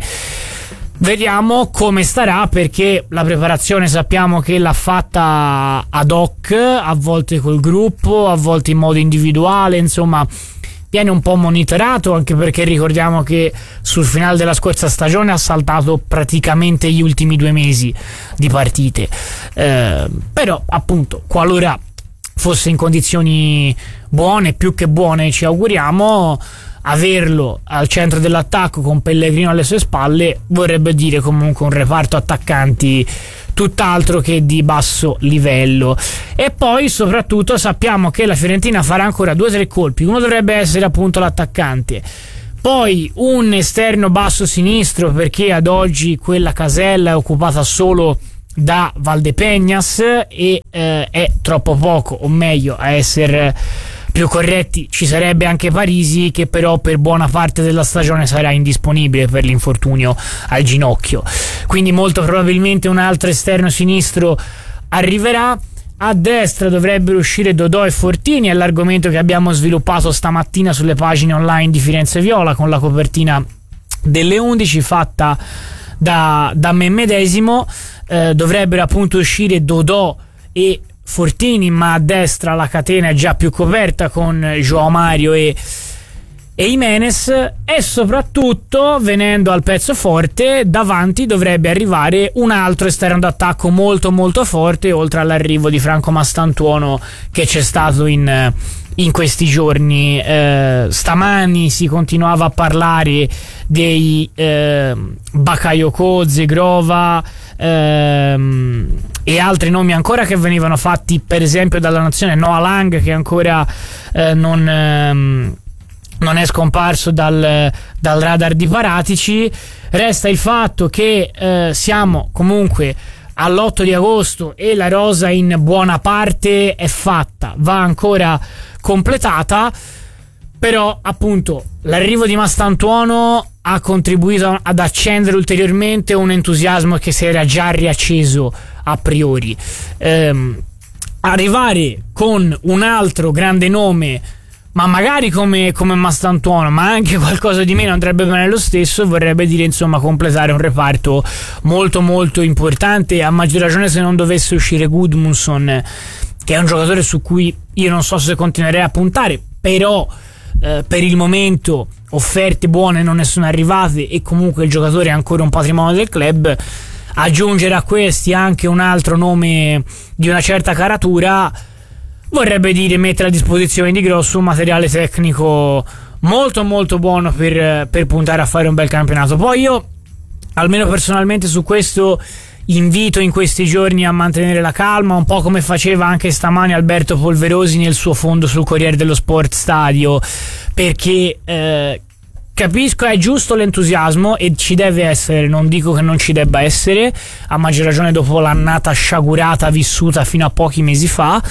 Vediamo come starà, perché la preparazione sappiamo che l'ha fatta ad hoc, a volte col gruppo, a volte in modo individuale, insomma viene un po' monitorato, anche perché ricordiamo che sul finale della scorsa stagione ha saltato praticamente gli ultimi due mesi di partite. Eh, però appunto, qualora fosse in condizioni buone, più che buone ci auguriamo, averlo al centro dell'attacco con Pellegrino alle sue spalle vorrebbe dire comunque un reparto attaccanti tutt'altro che di basso livello. E poi soprattutto sappiamo che la Fiorentina farà ancora due o tre colpi. Uno dovrebbe essere appunto l'attaccante, poi un esterno basso sinistro, perché ad oggi quella casella è occupata solo da Valdepeñas e eh, è troppo poco, o meglio, a essere più corretti ci sarebbe anche Parisi, che però per buona parte della stagione sarà indisponibile per l'infortunio al ginocchio, quindi molto probabilmente un altro esterno sinistro arriverà. A destra dovrebbero uscire Dodò e Fortini, è l'argomento che abbiamo sviluppato stamattina sulle pagine online di Firenze Viola, con la copertina delle undici fatta da, da me medesimo. Eh, dovrebbero appunto uscire Dodò e Fortini, ma a destra la catena è già più coperta con João Mario e, e Jimenez, e soprattutto, venendo al pezzo forte, davanti dovrebbe arrivare un altro esterno d'attacco molto molto forte, oltre all'arrivo di Franco Mastantuono che c'è stato in, in questi giorni. Eh, stamani si continuava a parlare dei eh, Bakayoko, Zegrova ehm, e altri nomi ancora che venivano fatti, per esempio dalla nazione Noah Lang, che ancora eh, non, ehm, non è scomparso dal, dal radar di Paratici. Resta il fatto che eh, siamo comunque all'otto di agosto e la rosa in buona parte è fatta, va ancora completata, però appunto l'arrivo di Mastantuono ha contribuito ad accendere ulteriormente un entusiasmo che si era già riacceso a priori. Ehm, arrivare con un altro grande nome, ma magari come, come Mastantuono, ma anche qualcosa di meno, andrebbe bene lo stesso, vorrebbe dire insomma completare un reparto molto molto importante, a maggior ragione se non dovesse uscire Gudmundsson, che è un giocatore su cui io non so se continuerei a puntare, però eh, per il momento offerte buone non ne sono arrivate e comunque il giocatore è ancora un patrimonio del club. Aggiungere a questi anche un altro nome di una certa caratura vorrebbe dire mettere a disposizione di Grosso un materiale tecnico molto molto buono per, per puntare a fare un bel campionato. Poi io, almeno personalmente, su questo invito in questi giorni a mantenere la calma, un po' come faceva anche stamani Alberto Polverosi nel suo fondo sul Corriere dello Sport Stadio, perché eh, capisco, è giusto l'entusiasmo e ci deve essere, non dico che non ci debba essere, a maggior ragione dopo l'annata sciagurata vissuta fino a pochi mesi fa.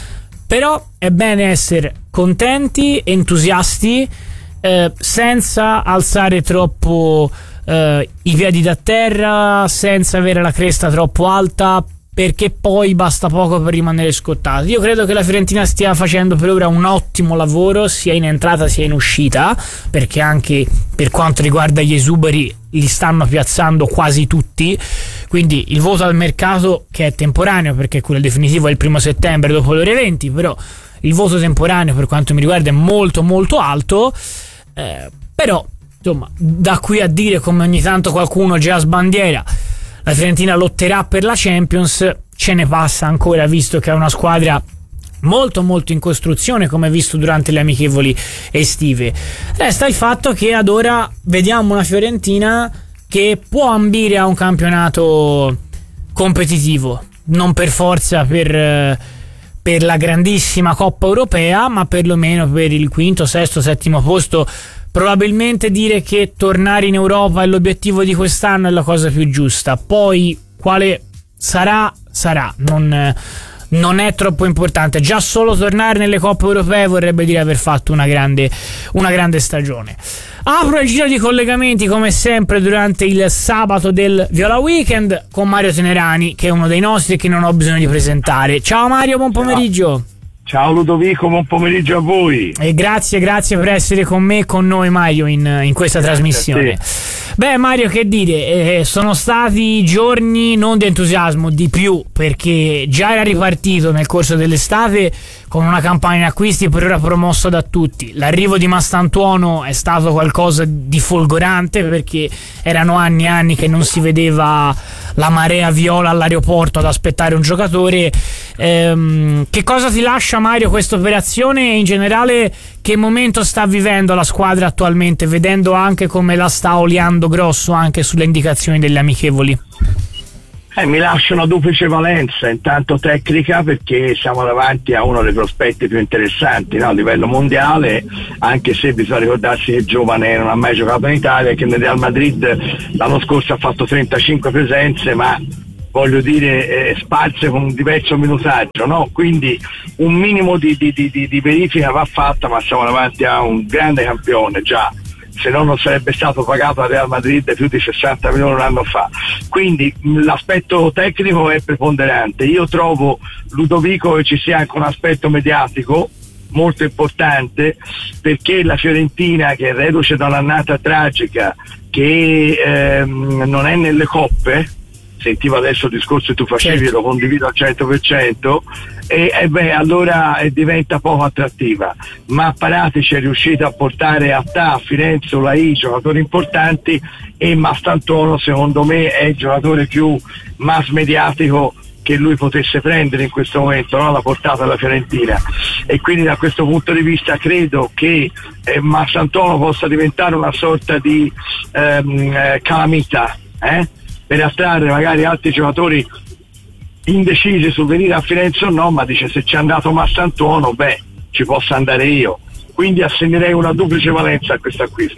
Però è bene essere contenti, entusiasti, eh, senza alzare troppo eh, i piedi da terra, senza avere la cresta troppo alta, perché poi basta poco per rimanere scottati. Io credo che la Fiorentina stia facendo per ora un ottimo lavoro, sia in entrata sia in uscita, perché anche per quanto riguarda gli esuberi li stanno piazzando quasi tutti. Quindi il voto al mercato, che è temporaneo perché quello definitivo è il primo settembre dopo le ore venti, però il voto temporaneo per quanto mi riguarda è molto molto alto, eh, però insomma da qui a dire, come ogni tanto qualcuno già sbandiera, la Fiorentina lotterà per la Champions, ce ne passa ancora, visto che è una squadra molto molto in costruzione, come visto durante le amichevoli estive. Resta il fatto che ad ora vediamo una Fiorentina che può ambire a un campionato competitivo, non per forza per, per la grandissima Coppa Europea, ma perlomeno per il quinto, sesto, settimo posto. Probabilmente dire che tornare in Europa è l'obiettivo di quest'anno è la cosa più giusta. Poi quale sarà, sarà, non, non è troppo importante. Già solo tornare nelle Coppe Europee vorrebbe dire aver fatto una grande, una grande stagione. Apro il giro di collegamenti come sempre durante il sabato del Viola Weekend con Mario Tenerani, che è uno dei nostri che non ho bisogno di presentare. Ciao Mario, buon pomeriggio. Ciao Ludovico, buon pomeriggio a voi. E grazie, grazie per essere con me e con noi, Mario, in, in questa trasmissione. Beh Mario, che dire, eh, sono stati giorni non di entusiasmo, di più, perché già era ripartito nel corso dell'estate con una campagna in acquisti per ora promossa da tutti. L'arrivo di Mastantuono è stato qualcosa di folgorante, perché erano anni e anni che non si vedeva la marea viola all'aeroporto ad aspettare un giocatore. Ehm, che cosa ti lascia, Mario, questa operazione, e in generale che momento sta vivendo la squadra attualmente, vedendo anche come la sta oliando Grosso anche sulle indicazioni delle amichevoli? Eh, mi lascia una duplice valenza, intanto tecnica, perché siamo davanti a uno dei prospetti più interessanti, no? A livello mondiale, anche se bisogna ricordarsi che il giovane non ha mai giocato in Italia e che nel Real Madrid l'anno scorso ha fatto trentacinque presenze, ma voglio dire eh, sparse con un diverso minutaggio, no? Quindi un minimo di, di, di, di verifica va fatta, ma siamo davanti a un grande campione già, se no non sarebbe stato pagato al Real Madrid più di sessanta milioni un anno fa. Quindi l'aspetto tecnico è preponderante. Io trovo, Ludovico, che ci sia anche un aspetto mediatico molto importante, perché la Fiorentina, che è reduce da un'annata tragica, che ehm, non è nelle coppe, sentivo adesso il discorso che tu facevi, certo, lo condivido al cento per cento, e, e beh, allora eh, diventa poco attrattiva. Ma Paratici è riuscito a portare a T A, Firenze, Olai, giocatori importanti, e Mastantuono secondo me è il giocatore più mass mediatico che lui potesse prendere in questo momento, no? La portata della Fiorentina, e quindi da questo punto di vista credo che eh, Marcantonio possa diventare una sorta di ehm, eh, calamita eh? per attrarre magari altri giocatori indecisi sul venire a Firenze o no, ma dice se c'è andato Marcantonio, beh, ci posso andare io, quindi assegnerei una duplice valenza a questo acquisto.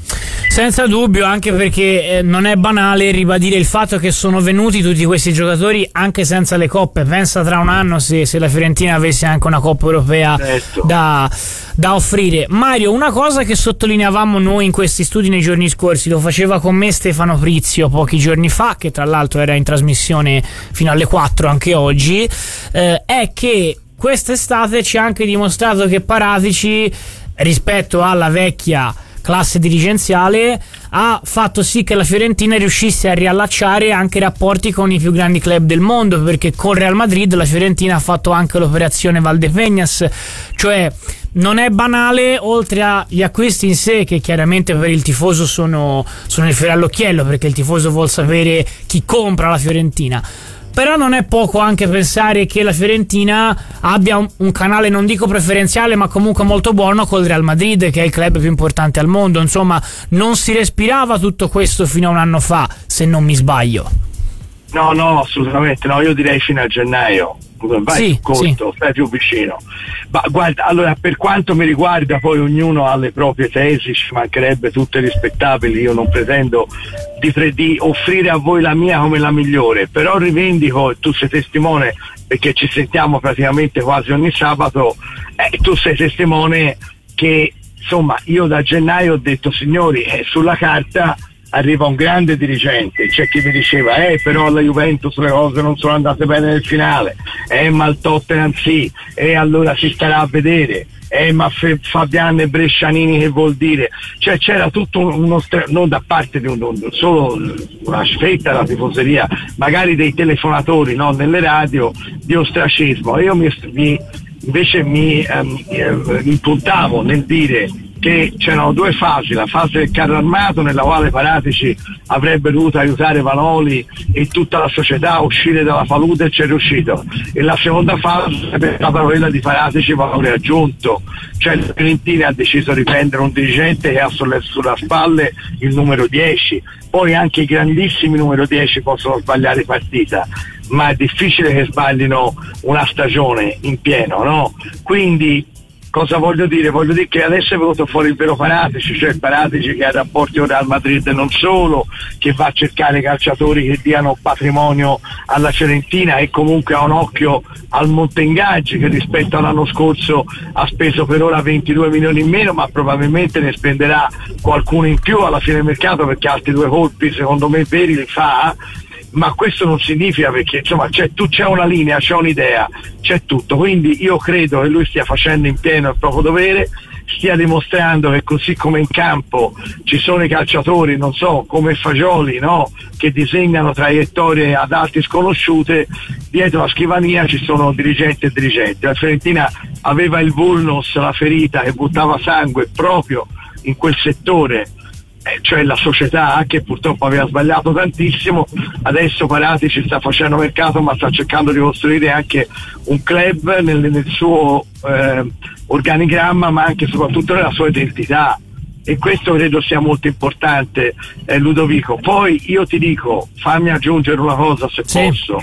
Senza dubbio, anche perché eh, non è banale ribadire il fatto che sono venuti tutti questi giocatori anche senza le coppe. Pensa tra un anno se, se la Fiorentina avesse anche una Coppa Europea certo. da, da offrire. Mario, una cosa che sottolineavamo noi in questi studi nei giorni scorsi, lo faceva con me Stefano Prizio pochi giorni fa, che tra l'altro era in trasmissione fino alle quattro anche oggi, eh, è che quest'estate ci ha anche dimostrato che Paratici, rispetto alla vecchia classe dirigenziale, ha fatto sì che la Fiorentina riuscisse a riallacciare anche rapporti con i più grandi club del mondo, perché con Real Madrid la Fiorentina ha fatto anche l'operazione Valdepeñas, cioè non è banale, oltre agli acquisti in sé che chiaramente per il tifoso sono, sono il fiore all'occhiello, perché il tifoso vuol sapere chi compra la Fiorentina. Però non è poco anche pensare che la Fiorentina abbia un, un canale, non dico preferenziale, ma comunque molto buono col Real Madrid, che è il club più importante al mondo. Insomma, non si respirava tutto questo fino a un anno fa, se non mi sbaglio. No, no, assolutamente no, io direi fino a gennaio. Vai sì, più corto, sì. stai più vicino. Ma guarda, allora, per quanto mi riguarda, poi ognuno ha le proprie tesi, ci mancherebbe, tutte rispettabili, io non pretendo di, pre- di offrire a voi la mia come la migliore, però rivendico, e tu sei testimone perché ci sentiamo praticamente quasi ogni sabato, eh, tu sei testimone che insomma io da gennaio ho detto signori, eh, sulla carta arriva un grande dirigente, c'è chi mi diceva eh però alla Juventus le cose non sono andate bene nel finale, eh ma il Tottenham sì, e eh, allora si starà a vedere, eh ma F- Fabian e Brescianini che vuol dire, cioè c'era tutto uno stra- non da parte di un, un solo una fetta della tifoseria, magari dei telefonatori, no, nelle radio, di ostracismo. Io mi, mi invece mi ehm, eh, impuntavo nel dire che c'erano due fasi, la fase del carro armato nella quale Paratici avrebbe dovuto aiutare Vanoli e tutta la società a uscire dalla palude, e ci è riuscito, e la seconda fase è stata quella di Paratici valore aggiunto, cioè la Fiorentina ha deciso di prendere un dirigente che ha sulle, sulla spalle il numero dieci, poi anche i grandissimi numero dieci possono sbagliare partita, ma è difficile che sbaglino una stagione in pieno, no? Quindi cosa voglio dire? Voglio dire che adesso è venuto fuori il vero Paratici, cioè il Paratici che ha rapporti con Real Madrid, non solo, che va a cercare calciatori che diano patrimonio alla Fiorentina, e comunque ha un occhio al monte ingaggi, che rispetto all'anno scorso ha speso per ora ventidue milioni in meno, ma probabilmente ne spenderà qualcuno in più alla fine del mercato, perché altri due colpi secondo me veri li fa. Ma questo non significa, perché insomma c'è, tu, c'è una linea, c'è un'idea, c'è tutto, quindi io credo che lui stia facendo in pieno il proprio dovere, stia dimostrando che così come in campo ci sono i calciatori, non so, come Fagioli, no, che disegnano traiettorie ad alti sconosciute, dietro la scrivania ci sono dirigenti e dirigenti. La Fiorentina aveva il vulnus, la ferita che buttava sangue proprio in quel settore, cioè la società, che purtroppo aveva sbagliato tantissimo. Adesso Paratici sta facendo mercato, ma sta cercando di costruire anche un club nel, nel suo eh, organigramma, ma anche e soprattutto nella sua identità, e questo credo sia molto importante, eh, Ludovico. Poi io ti dico, fammi aggiungere una cosa se sì. posso.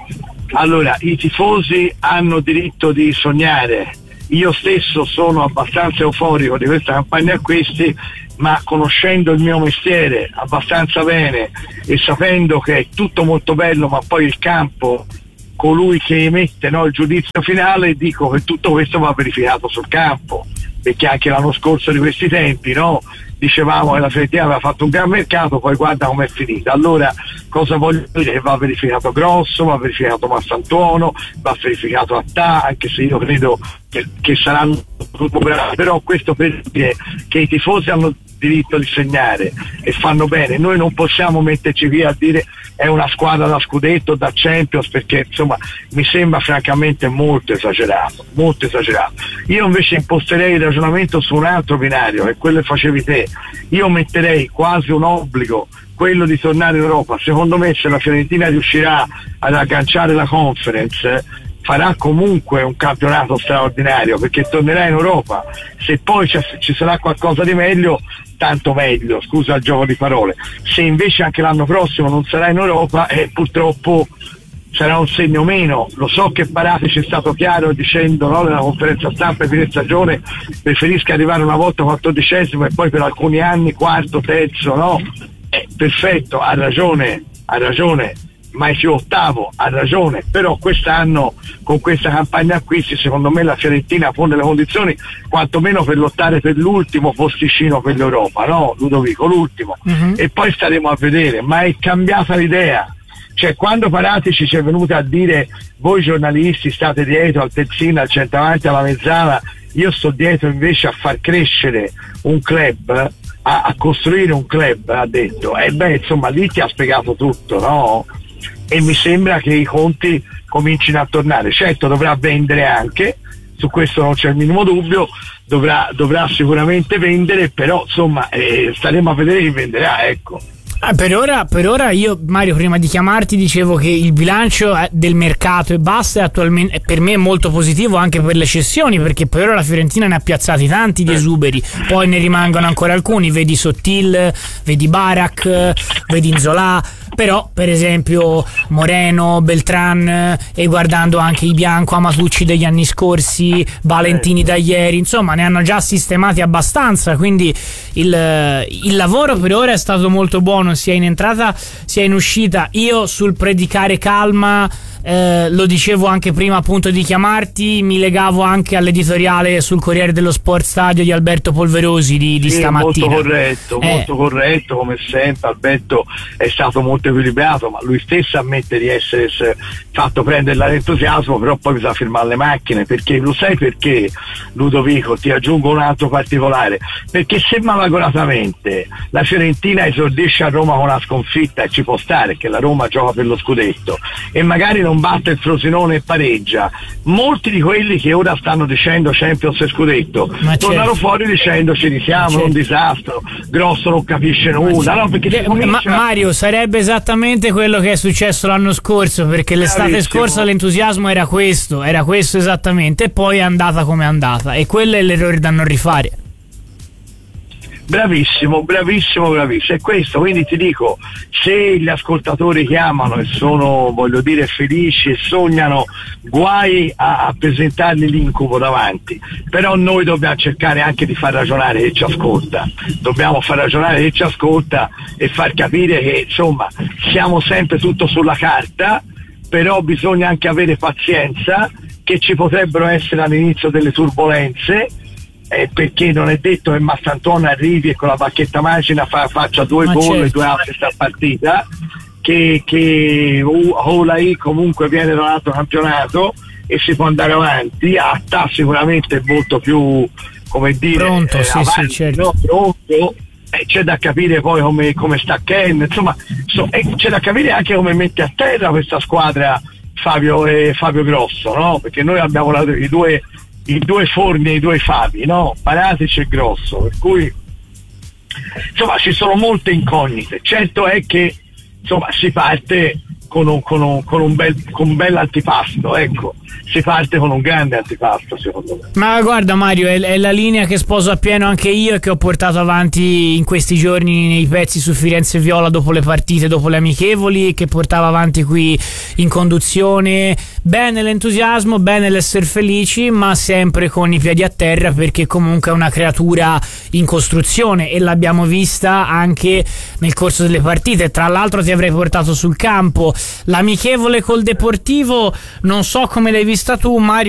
Allora, i tifosi hanno diritto di sognare, io stesso sono abbastanza euforico di questa campagna acquisti, ma conoscendo il mio mestiere abbastanza bene e sapendo che è tutto molto bello, ma poi il campo, colui che emette, no, il giudizio finale, dico che tutto questo va verificato sul campo, perché anche l'anno scorso di questi tempi, no, dicevamo che la Fiorentina aveva fatto un gran mercato, poi guarda com'è finita. Allora cosa voglio dire? Che va verificato Grosso, va verificato Marcantonio, va verificato Attà, anche se io credo che, che saranno tutto bravi, però questo per dire che i tifosi hanno diritto di segnare e fanno bene. Noi non possiamo metterci via a dire è una squadra da scudetto, da Champions, perché insomma mi sembra francamente molto esagerato, molto esagerato. Io invece imposterei il ragionamento su un altro binario, che quello che facevi te. Io metterei quasi un obbligo quello di tornare in Europa. Secondo me, se la Fiorentina riuscirà ad agganciare la Conference, farà comunque un campionato straordinario, perché tornerà in Europa. Se poi ci sarà qualcosa di meglio, tanto meglio, scusa il gioco di parole. Se invece anche l'anno prossimo non sarà in Europa, eh, purtroppo sarà un segno meno. Lo so che Paratici è stato chiaro dicendo, no, nella conferenza stampa di fine stagione, preferisco arrivare una volta quattordicesimo e poi per alcuni anni quarto, terzo, no? Eh, perfetto, ha ragione, ha ragione, mai più ottavo, ha ragione, però quest'anno con questa campagna acquisti secondo me la Fiorentina pone le condizioni quantomeno per lottare per l'ultimo posticino per l'Europa, no Ludovico, l'ultimo, uh-huh. E poi staremo a vedere, ma è cambiata l'idea. Cioè, quando Paratici ci è venuto a dire voi giornalisti state dietro al terzino, al centravanti, alla mezzala, io sto dietro invece a far crescere un club, a, a costruire un club, ha detto, e eh beh insomma lì ti ha spiegato tutto, no? E mi sembra che i conti comincino a tornare. Certo, dovrà vendere anche, su questo non c'è il minimo dubbio, dovrà, dovrà sicuramente vendere, però insomma eh, staremo a vedere chi venderà, ecco. Ah, per ora, per ora io, Mario, prima di chiamarti dicevo che il bilancio del mercato e basta è attualmente per me molto positivo, anche per le cessioni, perché per ora la Fiorentina ne ha piazzati tanti di esuberi, poi ne rimangono ancora alcuni, vedi Sottil, vedi Barak, vedi Nzola, però per esempio Moreno, Beltran, e guardando anche i Bianco, Amatucci degli anni scorsi, Valentini da ieri, insomma ne hanno già sistemati abbastanza, quindi il, il lavoro per ora è stato molto buono sia in entrata sia in uscita. Io sul predicare calma, eh, lo dicevo anche prima appunto di chiamarti, mi legavo anche all'editoriale sul Corriere dello Sport Stadio di Alberto Polverosi di, di sì, stamattina. Molto corretto, eh. molto corretto come sempre. Alberto è stato molto equilibrato, ma lui stesso ammette di essere fatto prendere dall'entusiasmo, però poi bisogna firmare le macchine, perché lo sai perché, Ludovico? Ti aggiungo un altro particolare, perché se malagoratamente la Fiorentina esordisce a Roma con una sconfitta, e ci può stare che la Roma gioca per lo scudetto e magari non batte il Frosinone e pareggia, molti di quelli che ora stanno dicendo Champions e scudetto ma tornano certo. fuori dicendo ci risiamo, certo. un disastro, Grosso non capisce nulla, no? Perché eh, comincia... ma, Mario, sarebbe esattamente quello che è successo l'anno scorso, perché l'estate Bravissimo. scorsa l'entusiasmo era questo, era questo esattamente, e poi è andata come è andata, e quello è l'errore da non rifare. Bravissimo, bravissimo, bravissimo. È questo, quindi ti dico, se gli ascoltatori chiamano e sono, voglio dire, felici e sognano, guai a, a presentargli l'incubo davanti. Però noi dobbiamo cercare anche di far ragionare chi ci ascolta. Dobbiamo far ragionare chi ci ascolta e far capire che, insomma, siamo sempre tutto sulla carta, però bisogna anche avere pazienza, che ci potrebbero essere all'inizio delle turbolenze, Eh, perché non è detto che Mastranton arrivi e con la bacchetta magica fa, faccia due gol certo. e due assist a partita, che, che Olai comunque viene da un altro campionato e si può andare avanti, Atta sicuramente molto più, come dire, pronto, eh, sì, avanti, sì, certo. no? Pronto, eh, c'è da capire poi come, come sta Ken, insomma, so, eh, c'è da capire anche come mette a terra questa squadra Fabio e Fabio Grosso, no? Perché noi abbiamo la, i due i due forni e i due Fabi, no? Paratici e Grosso, per cui insomma ci sono molte incognite. Certo è che insomma si parte con un, con un, con un bel con un bel antipasto, ecco, si parte con un grande antipasto secondo me. Ma guarda Mario, è, è la linea che sposo appieno anche io e che ho portato avanti in questi giorni nei pezzi su Firenze Viola dopo le partite, dopo le amichevoli, che portava avanti qui in conduzione. Bene l'entusiasmo, bene l'essere felici, ma sempre con i piedi a terra, perché comunque è una creatura in costruzione e l'abbiamo vista anche nel corso delle partite. Tra l'altro ti avrei portato sul campo l'amichevole col Deportivo, non so come l'hai vista tu Mario.